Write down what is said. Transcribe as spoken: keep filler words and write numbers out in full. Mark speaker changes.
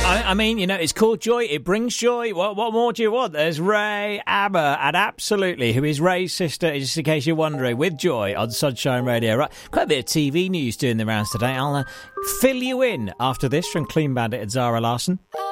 Speaker 1: I, I mean, you know, it's called Joy. It brings joy. What what more do you want? There's Ray Abba, and Absolutely, who is Ray's sister, just in case you're wondering, with Joy on Sunshine Radio. Right, quite a bit of T V news doing the rounds today. I'll uh, fill you in after this from Clean Bandit and Zara Larsson.